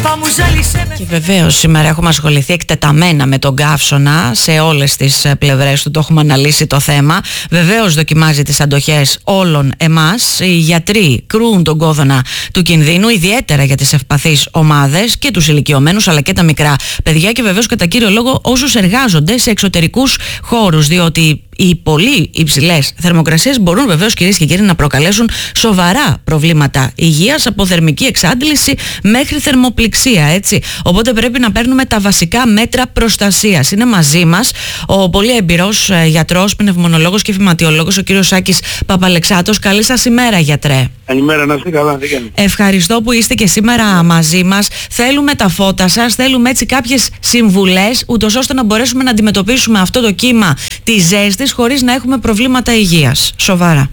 Και βεβαίως σήμερα έχουμε ασχοληθεί εκτεταμένα με τον καύσωνα σε όλες τις πλευρές του, το έχουμε αναλύσει το θέμα. Βεβαίως δοκιμάζει τις αντοχές όλων εμάς. Οι γιατροί κρούν τον κόδωνα του κινδύνου, ιδιαίτερα για τις ευπαθείς ομάδες και τους ηλικιωμένους αλλά και τα μικρά παιδιά, και βεβαίως κατά κύριο λόγο όσους εργάζονται σε εξωτερικούς χώρους, διότι οι πολύ υψηλές θερμοκρασίες μπορούν βεβαίως, κυρίες και κύριοι, να προκαλέσουν σοβαρά προβλήματα υγείας, από θερμική εξάντληση μέχρι θερμοπληξία, έτσι. Οπότε πρέπει να παίρνουμε τα βασικά μέτρα προστασίας. Είναι μαζί μας ο πολύ εμπειρός γιατρός, πνευμονολόγος και φυματιολόγος, ο κύριος Σάκης Παπαλεξάτος. Καλή σας ημέρα, γιατρέ. Καλημέρα, να είστε καλά. Ευχαριστώ που είστε και σήμερα μαζί μας. Θέλουμε τα φώτα σας, θέλουμε έτσι κάποιες συμβουλές, ούτως ώστε να μπορέσουμε να αντιμετωπίσουμε αυτό το κύμα της ζέστης χωρίς να έχουμε προβλήματα υγείας. Σοβαρά.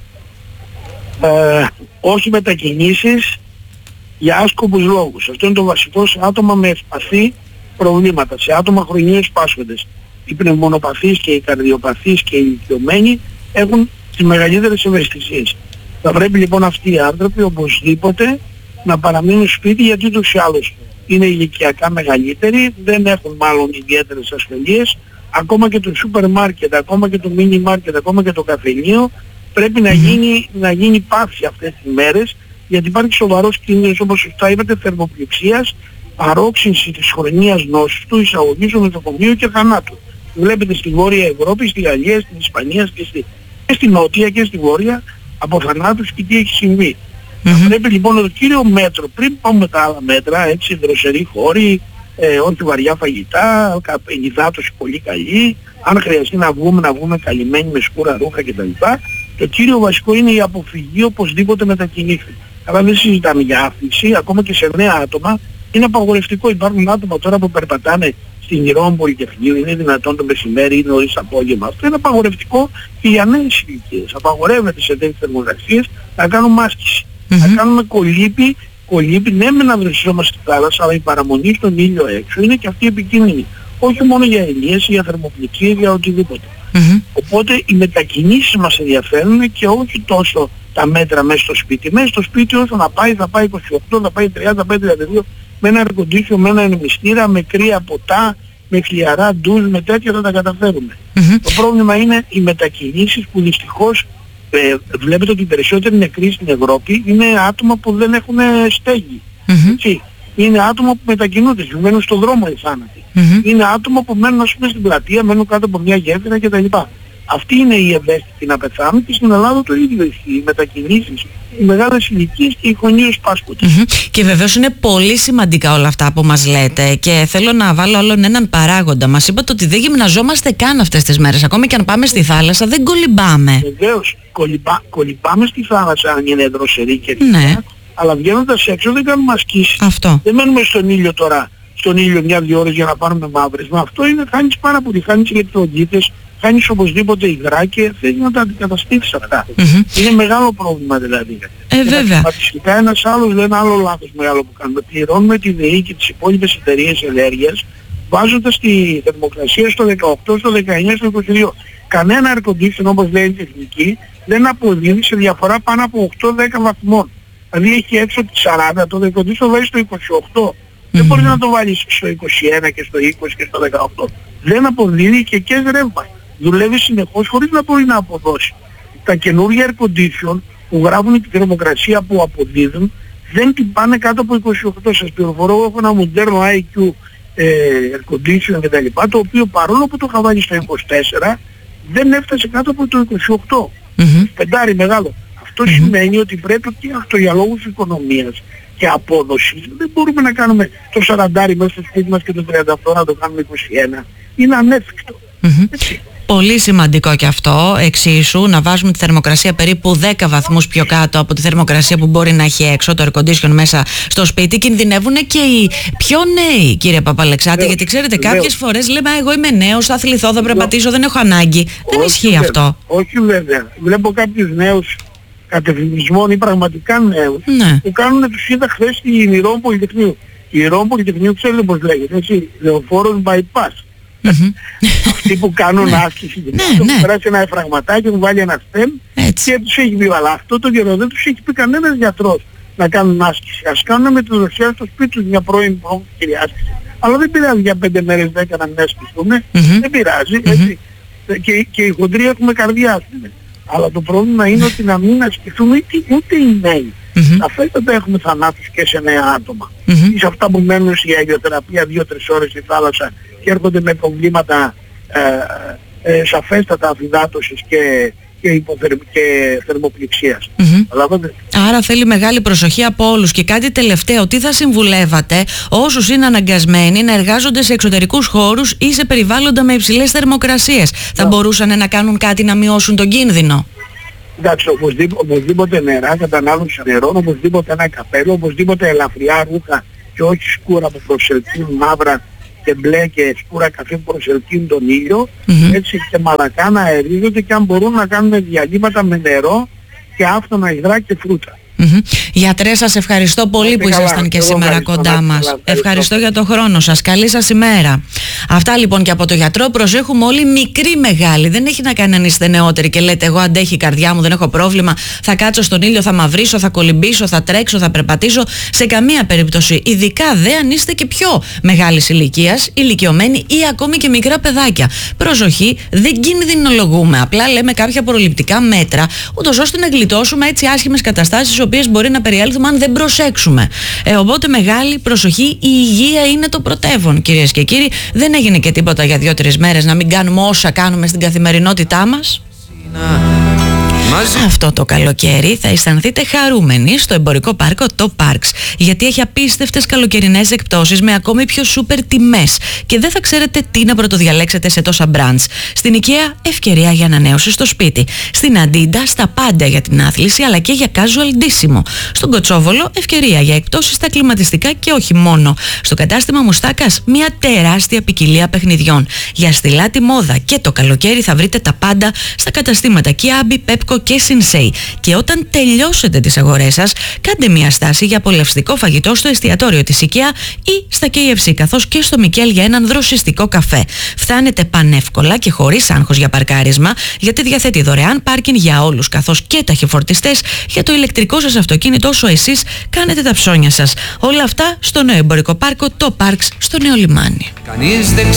Όχι μετακινήσεις για άσκοπους λόγους. Αυτό είναι το βασικό σε άτομα με ευπαθή προβλήματα, σε άτομα χρονίως πάσχοντες. Οι πνευμονοπαθείς και οι καρδιοπαθείς και οι ηλικιωμένοι έχουν τις μεγαλύτερες ευαισθησίες. Θα πρέπει λοιπόν αυτοί οι άνθρωποι οπωσδήποτε να παραμείνουν σπίτι, γιατί τους ή άλλους είναι ηλικιακά μεγαλύτεροι, δεν έχουν μάλλον ιδιαίτερες ασχολίες. Ακόμα και το σούπερ μάρκετ, ακόμα και το μίνι μάρκετ, ακόμα και το καφενείο πρέπει να γίνει παύση αυτές τις μέρες, γιατί υπάρχει σοβαρός κίνδυνος, όπως σωστά είπατε, θερμοπληξίας, παρόξυνση της χρονίας νόσης του, εισαγωγή στο νοσοκομείο και θανάτου. Βλέπετε στη Βόρεια Ευρώπη, στη Γαλλία, στην Ισπανία και στη Νότια και στη Βόρεια από θανάτους και τι έχει συμβεί. Πρέπει λοιπόν το κύριο μέτρο, πριν πάμε με τα άλλα μέτρα, έτσι, δροσεροί χώροι, όχι βαριά φαγητά, υδάτωση πολύ καλή, αν χρειαστεί να βγούμε καλυμμένοι με σκούρα ρούχα κτλ. Το κύριο βασικό είναι η αποφυγή οπωσδήποτε μετακινήσεων. Αλλά δεν συζητάμε για άφηση, ακόμα και σε νέα άτομα είναι απαγορευτικό. Υπάρχουν άτομα τώρα που περπατάνε στην Ηρώμη Πολυτεχνείου, είναι δυνατόν το μεσημέρι ή νωρίς απόγευμα. Αυτό είναι απαγορευτικό και για νέες ηλικίες. Απαγορεύεται σε τέτοιες θερμοκρασίες να κάνουμε άσκηση. Να κάνουμε κολύμπη, ναι με να βρισκόμαστε στη θάλασσα, αλλά η παραμονή στον ήλιο έξω είναι και αυτή επικίνδυνη. Όχι μόνο για ελίες, για θερμοπληξίες, για οτιδήποτε. Οπότε οι μετακινήσεις μας ενδιαφέρουν και όχι τόσο τα μέτρα μέσα στο σπίτι. Μέσα στο σπίτι όσο να πάει, θα πάει 28, θα πάει 30, θα πάει 32, με ένα αερκοντίσιο, με ένα ερμιστήρα, με κρύα ποτά, με χλιαρά ντουζ, με τέτοια θα τα καταφέρουμε. Το πρόβλημα είναι οι μετακινήσεις που δυστυχώς βλέπετε ότι οι περισσότεροι νεκροί στην Ευρώπη είναι άτομα που δεν έχουν στέγη. Είναι άτομα που μετακινούνται, μένουν στον δρόμο οι θάνατοι. Είναι άτομα που μένουν, ας πούμε, στην πλατεία, μένουν κάτω από μια γέφυρα κτλ. Αυτοί είναι οι ευαίσθητοι να πεθάνουν, και στην Ελλάδα το ίδιο ισχύει. Οι μετακινήσεις, οι μεγάλες ηλικίες και οι χρονίως πάσχοντες. Και βεβαίως είναι πολύ σημαντικά όλα αυτά που μας λέτε, και θέλω να βάλω άλλον έναν παράγοντα. Μας είπατε ότι δεν γυμναζόμαστε καν αυτές τις μέρες. Ακόμη και αν πάμε στη θάλασσα δεν κολυμπάμε. Βεβαίως, κολυμπάμε στη θάλασσα αν είναι δροσερή και τέτοια, αλλά βγαίνοντας έξω δεν κάνουμε ασκήσεις. Δεν μένουμε στον ήλιο τώρα, στον ήλιο 1-2 ώρες για να πάρουμε μαύρισμα. Αυτό είναι, χάνεις πάρα πολύ, χάνεις ηλεκτρολίτες, χάνεις οπωσδήποτε υγρά και θέλει να τα αντικαταστήσεις αυτά. Είναι μεγάλο πρόβλημα δηλαδή. Βέβαια. Φυσικά ένας άλλο λάθος μεγάλο που κάνουμε. Πληρώνουμε τη ΔΕΗ και τις υπόλοιπες εταιρείες ενέργειας βάζοντας τη θερμοκρασία στο 18, στο 19, στο 22. Κανένα air condition, όπως λέει η τεχνική, δεν αποδίδει σε διαφορά πάνω από 8-10 βαθμών. Δηλαδή έχει έξω τη 40, το air condition βάζει στο 28. Δεν μπορεί να το βάλεις στο 21 και στο 20 και στο 18. Δεν αποδίδει και ρεύμα. Δουλεύει συνεχώς χωρίς να μπορεί να αποδώσει. Τα καινούργια air condition που γράφουν τη θερμοκρασία που αποδίδουν δεν την πάνε κάτω από 28. Σας πληροφορώ, έχω ένα μοντέρνο IQ air condition κτλ. Το οποίο παρόλο που το είχα βάλει στο 24 δεν έφτασε κάτω από το 28. Πεντάρι μεγάλο. Αυτό σημαίνει ότι πρέπει και αυτό για λόγους οικονομίας και απόδοσης δεν μπορούμε να κάνουμε το 40 μέσα στο σπίτι μας και το 38 να το κάνουμε 21. Είναι ανέφικτο. Πολύ σημαντικό και αυτό, εξίσου, να βάζουμε τη θερμοκρασία περίπου 10 βαθμούς πιο κάτω από τη θερμοκρασία που μπορεί να έχει έξω το air condition μέσα στο σπίτι. Κινδυνεύουν και οι πιο νέοι, κύριε Παπαλεξάτη, γιατί ξέρετε, κάποιες φορές λέμε εγώ είμαι νέος, θα αθληθώ, θα περπατήσω, δεν έχω ανάγκη. Δεν ισχύει αυτό. Όχι βέβαια. Βλέπω κάποιους νέους κατευθυνισμών ή πραγματικά νέους που κάνουν, τους είδα χθες στην Ηρώμη Πολυτεχνείου. Η Ηρώμη Πολυτεχνείου ξέρετε πώς λέγεται, έτσι, λεωφόρος bypass. Αυτοί που κάνουν άσκηση, έχουν περάσει ένα εφραγματάκι, έχουν βάλει ένα στέμ και τους έχει πει, αλλά αυτό το καιρό δεν τους έχει πει κανένας γιατρός. να κάνουν άσκηση. Ας κάνουν μεταδοσία στο σπίτι τους μια πρώην κυρία άσκηση. Αλλά δεν πειράζει για 5 μέρες 10 να μην ασκηθούν. Δεν πειράζει. Έτσι. Και οι χοντροί έχουμε καρδιά, ας πούμε. Αλλά το πρόβλημα είναι ότι να μην ασκηθούν ούτε οι νέοι. Αφέτοτε έχουμε θανάτους και σε νέα άτομα. Ή σε αυτά που μένουν για ηλιοθεραπεία 2-3 ώρες στη θάλασσα και έρχονται με προβλήματα σαφέστατα αφυδάτωσης και θερμοπληξίας. Άρα θέλει μεγάλη προσοχή από όλους. Και κάτι τελευταίο, τι θα συμβουλεύατε όσους είναι αναγκασμένοι να εργάζονται σε εξωτερικούς χώρους ή σε περιβάλλοντα με υψηλές θερμοκρασίες? Θα μπορούσαν να κάνουν κάτι να μειώσουν τον κίνδυνο? Εντάξει, οπωσδήποτε νερά, κατανάλωση νερών, οπωσδήποτε ένα καπέλο, οπωσδήποτε ελαφριά ρούχα και όχι σκούρα που προσελκύουν μαύρα και μπλε και σκούρα καφέ που προσελκύουν τον ήλιο, έτσι, και μαλακά να αερίζονται, και αν μπορούν να κάνουν διαλύματα με νερό και άφθονα υγρά και φρούτα. Γιατρέ, σας ευχαριστώ πολύ που ήσασταν και σήμερα κοντά μας. Ευχαριστώ για το χρόνο σας. Καλή σας ημέρα. Αυτά λοιπόν και από το γιατρό. Προσέχουμε όλοι, μικροί μεγάλοι. Δεν έχει να κάνει αν είστε νεότεροι και λέτε εγώ αντέχει η καρδιά μου, δεν έχω πρόβλημα, θα κάτσω στον ήλιο, θα μαυρίσω, θα κολυμπήσω, θα τρέξω, θα περπατήσω. Σε καμία περίπτωση. Ειδικά δε αν είστε και πιο μεγάλης ηλικίας, ηλικιωμένοι ή ακόμη και μικρά παιδάκια. Προσοχή, δεν κινδυνολογούμε. Απλά λέμε κάποια προληπτικά μέτρα, ούτως ώστε να γλιτώσουμε έτσι άσχημες καταστάσεις, οι οποίες μπορεί να περιέλθουμε αν δεν προσέξουμε. Οπότε μεγάλη προσοχή, η υγεία είναι το πρωτεύον, κυρίες και κύριοι. Δεν έγινε και τίποτα για 2-3 μέρες να μην κάνουμε όσα κάνουμε στην καθημερινότητά μας. Αυτό το καλοκαίρι θα αισθανθείτε χαρούμενοι στο εμπορικό πάρκο Top Parks, γιατί έχει απίστευτες καλοκαιρινές εκπτώσεις με ακόμη πιο σούπερ τιμές και δεν θα ξέρετε τι να πρωτοδιαλέξετε σε τόσα brands. Στην IKEA, ευκαιρία για ανανέωση στο σπίτι. Στην Adidas, τα πάντα για την άθληση αλλά και για casual ντύσιμο. Στον Κοτσόβολο, ευκαιρία για εκπτώσεις στα κλιματιστικά και όχι μόνο. Στο κατάστημα Μουστάκας, μια τεράστια ποικιλία παιχνιδιών. Για στιλάτη μόδα και το καλοκαίρι θα βρείτε τα πάντα στα καταστήματα Kiabi, Pepco και Sinsei. Και όταν τελειώσετε τις αγορές σας, κάντε μια στάση για απολαυστικό φαγητό στο εστιατόριο της IKEA ή στα KFC, καθώς και στο Μικέλ για έναν δροσιστικό καφέ. Φτάνετε πανεύκολα και χωρίς άγχος για παρκάρισμα, γιατί διαθέτει δωρεάν πάρκινγκ για όλους, καθώς και ταχυφορτιστές για το ηλεκτρικό σας αυτοκίνητο όσο εσείς κάνετε τα ψώνια σας. Όλα αυτά στο νέο εμπορικό πάρκο Top Parks στο Νέο Λιμάνι.